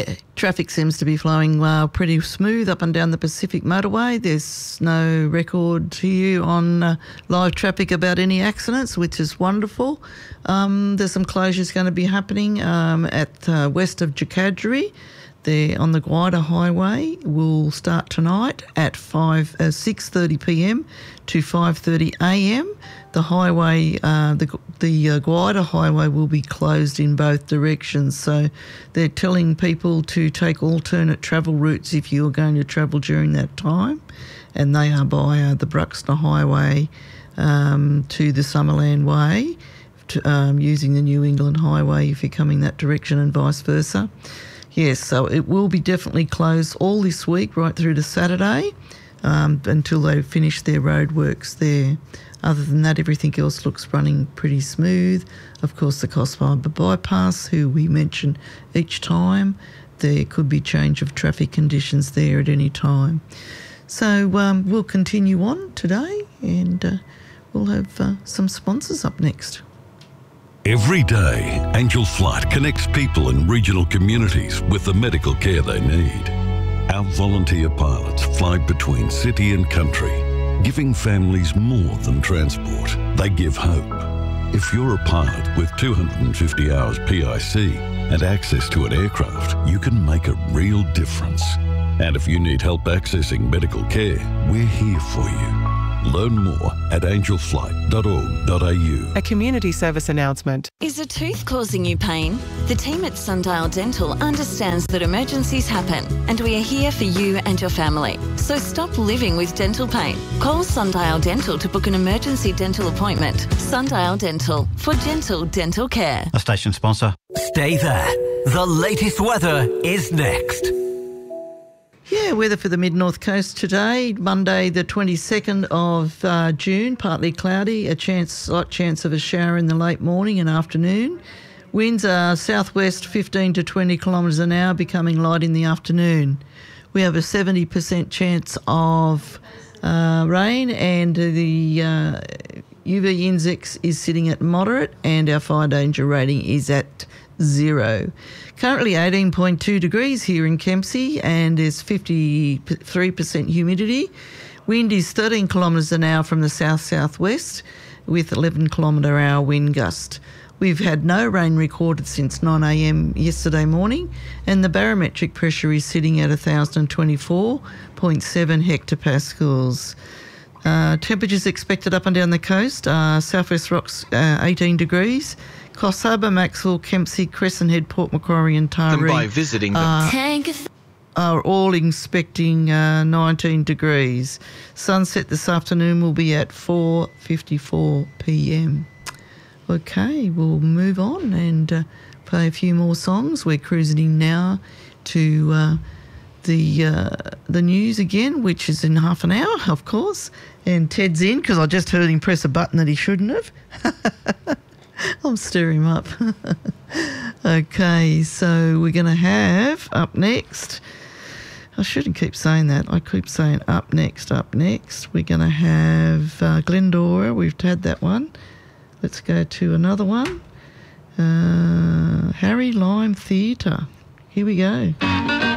Yeah, traffic seems to be flowing pretty smooth up and down the Pacific Motorway. There's no record to you on live traffic about any accidents, which is wonderful. There's some closures going to be happening at west of Jacadri. There on the Guida Highway will start tonight at 6:30 p.m. to 5:30 a.m. The highway, the Guida Highway will be closed in both directions. So they're telling people to take alternate travel routes if you're going to travel during that time. And they are by the Bruxner Highway to the Summerland Way, using the New England Highway if you're coming that direction and vice versa. Yes, so it will be definitely closed all this week right through to Saturday until they finish their roadworks there. Other than that, everything else looks running pretty smooth. Of course, the Coffs Harbour bypass, who we mention each time, there could be change of traffic conditions there at any time. So we'll continue on today and we'll have some sponsors up next. Every day, Angel Flight connects people in regional communities with the medical care they need. Our volunteer pilots fly between city and country, giving families more than transport. They give hope. If you're a pilot with 250 hours PIC and access to an aircraft, you can make a real difference. And if you need help accessing medical care, we're here for you. Learn more at angelflight.org.au. A community service announcement. Is a tooth causing you pain? The team at Sundial Dental understands that emergencies happen, and we are here for you and your family. So stop living with dental pain. Call Sundial Dental to book an emergency dental appointment. Sundial Dental, for gentle dental care. A station sponsor. Stay there. The latest weather is next. Yeah, weather for the mid-north coast today, Monday the 22nd of June, partly cloudy, slight chance of a shower in the late morning and afternoon. Winds are southwest 15 to 20 kilometres an hour, becoming light in the afternoon. We have a 70% chance of rain, and the UV index is sitting at moderate, and our fire danger rating is at 0. Currently 18.2 degrees here in Kempsey, and there's 53% humidity. Wind is 13 kilometres an hour from the south-southwest with 11 kilometre hour wind gust. We've had no rain recorded since 9 a.m. yesterday morning, and the barometric pressure is sitting at 1,024.7 hectopascals. Temperatures expected up and down the coast. Southwest Rocks 18 degrees. Coffs Harbour, Maxwell, Kempsey, Crescent Head, Port Macquarie and Taree by visiting them. Are all expecting 19 degrees. Sunset this afternoon will be at 4:54 p.m. Okay, we'll move on and play a few more songs. We're cruising in now to the news again, which is in half an hour, of course. And Ted's in because I just heard him press a button that he shouldn't have. I'll stir him up. Okay, so we're going to have up next. I shouldn't keep saying that. I keep saying up next. We're going to have Glendora. We've had that one. Let's go to another one. Harry Lime Theatre. Here we go.